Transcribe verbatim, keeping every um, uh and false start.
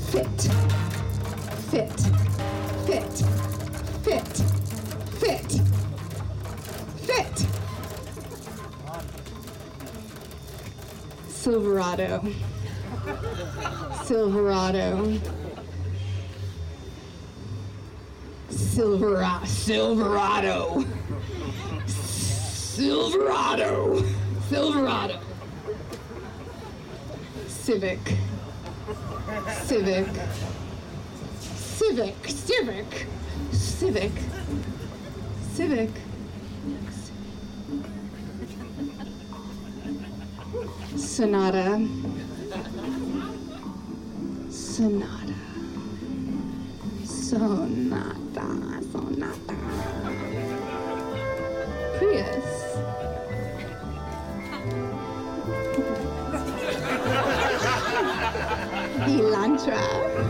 Fit. Fit. Fit. Fit. Fit. Fit. Silverado. Silverado. Silvera- Silverado. Silverado. Silverado. Civic. Civic. Civic. Civic. Civic. Civic. Sonata. Sonata. Sonata. Sonata. Prius. Elantra.